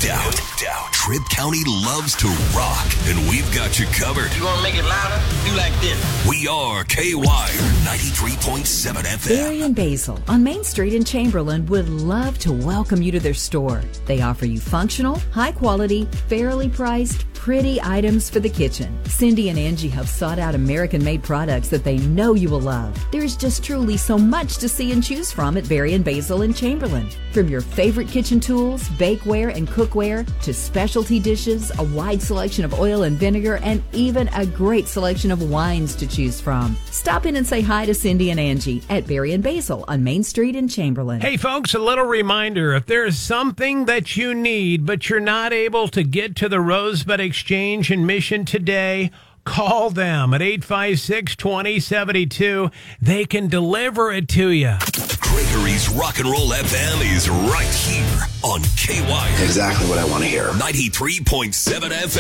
doubt. Tripp County loves to rock, and we've got you covered. You want to make it louder? Do like this. We are K-Wire 93.7 FM. Barry and Basil on Main Street in Chamberlain would love to welcome you to their store. They offer you functional, high-quality, fairly priced, pretty items for the kitchen. Cindy and Angie have sought out American-made products that they know you will love. There's just truly so much to see and choose from at Barry and Basil in Chamberlain. From your favorite kitchen tools, bakeware and cookware, to specialty dishes, a wide selection of oil and vinegar, and even a great selection of wines to choose from. Stop in and say hi to Cindy and Angie at Barry and Basil on Main Street in Chamberlain. Hey, folks, a little reminder. If there's something that you need, but you're not able to get to the Rosebud Exchange in Mission today, call them at 856-2072. They can deliver it to you. Gregory's Rock and Roll FM is right here on K-Wire. Exactly what I want to hear. 93.7 FM.